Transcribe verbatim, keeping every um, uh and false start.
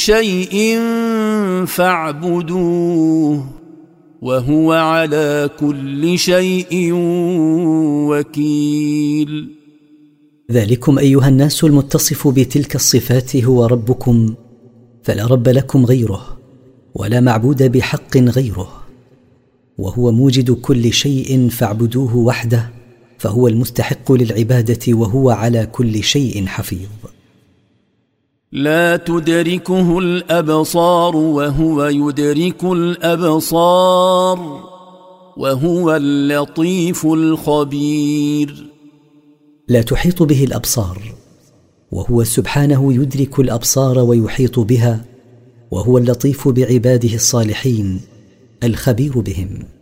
شيء فاعبدوه وهو على كل شيء وكيل. ذلكم أيها الناس المتصف بتلك الصفات هو ربكم، فلا رب لكم غيره ولا معبود بحق غيره، وهو موجد كل شيء فاعبدوه وحده، فهو المستحق للعبادة وهو على كل شيء حفيظ. لا تدركه الأبصار وهو يدرك الأبصار وهو اللطيف الخبير. لا تحيط به الأبصار، وهو سبحانه يدرك الأبصار ويحيط بها، وهو اللطيف بعباده الصالحين الخبير بهم.